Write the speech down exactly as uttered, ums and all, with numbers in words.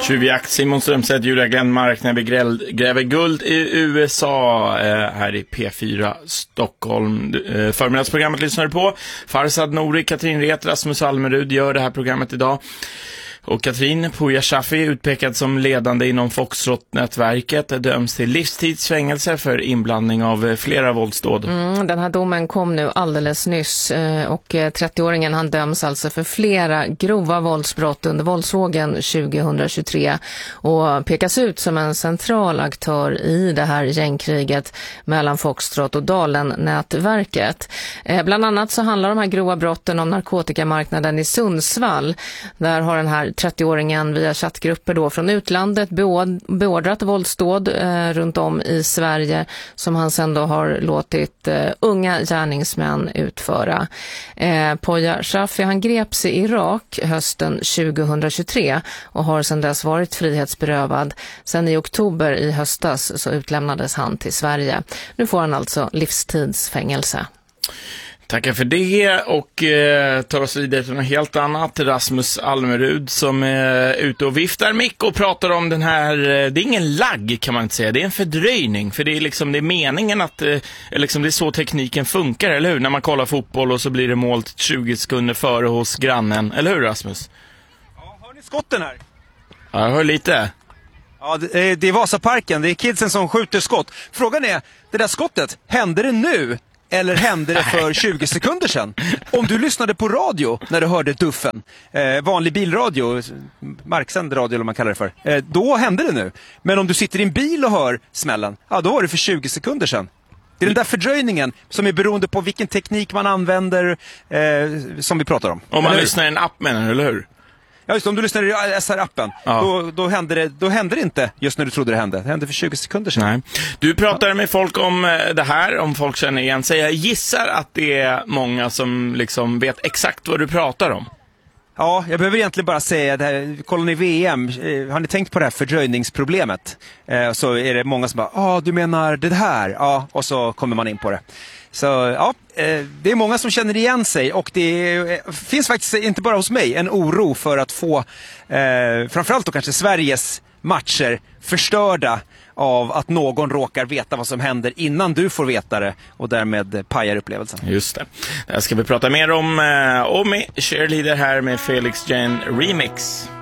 Tjuvjakt, Simon Strömstedt, Julia Glenmark när vi gräver guld i U S A eh, här i P fyra Stockholm. Eh, förmiddagsprogrammet lyssnar du på. Farzad Nouri, Katrin Ret, Rasmus Almerud gör det här programmet idag. Och Katrin Pooja Shaffi, utpekad som ledande inom Foxtrot-nätverket, döms till livstidsfängelse för inblandning av flera våldsdåd. Mm, den här domen kom nu alldeles nyss och trettioåringen han döms alltså för flera grova våldsbrott under våldsvågen tjugohundratjugotre och pekas ut som en central aktör i det här gängkriget mellan Foxtrot och Dalen-nätverket. Eh, bland annat så handlar de här grova brotten om narkotikamarknaden i Sundsvall. Där har den här trettioåringen via chattgrupper då från utlandet beordrat våldsdåd eh, runt om i Sverige som han sedan då har låtit eh, unga gärningsmän utföra. Eh, Pooja Shaffi han greps i Irak hösten tjugohundratjugotre och har sedan dess varit frihetsberövad. Sen i oktober i höstas så utlämnades han till Sverige. Nu får han alltså livstidsfängelse. Tackar för det och eh, tar oss vidare till något helt annat. Rasmus Almerud som är ute och viftar mick och pratar om den här, eh, det är ingen lagg kan man inte säga, det är en fördröjning. För det är liksom det är meningen att, eh, liksom det är så tekniken funkar, eller hur? När man kollar fotboll och så blir det mål tjugo sekunder före hos grannen, eller hur Rasmus? Ja, hör ni skotten här? Ja, jag hör lite. Ja, det är, det är Vasaparken, det är kidsen som skjuter skott. Frågan är, det där skottet, hände det nu? Eller hände det för tjugo sekunder sedan? Om du lyssnade på radio när du hörde duffen, eh, vanlig bilradio, marksänd radio eller vad man kallar det för, eh, då hände det nu. Men om du sitter i en bil och hör smällen, ja då var det för tjugo sekunder sedan. Det är den där fördröjningen som är beroende på vilken teknik man använder eh, som vi pratar om. Om man lyssnar i en app menar du, eller hur? Ja, just om du lyssnar i S R-appen, ja. då, då, hände det, då hände det inte just när du trodde det hände. Det hände för tjugo sekunder sedan. Nej. Du pratar med folk om det här, om folk känner igen sig. Jag gissar att det är många som liksom vet exakt vad du pratar om. Ja, jag behöver egentligen bara säga det här, kollar ni V M, eh, har ni tänkt på det här fördröjningsproblemet? Eh, så är det många som bara, ja ah, du menar det här? Ja, och så kommer man in på det. Så ja, eh, det är många som känner igen sig och det eh, finns faktiskt inte bara hos mig en oro för att få eh, framförallt då kanske Sveriges matcher förstörda av att någon råkar veta vad som händer innan du får veta det och därmed pajar upplevelsen. Just det. Det här ska vi prata mer om. Eh, och med Cheerleader här med Felix Jane Remix.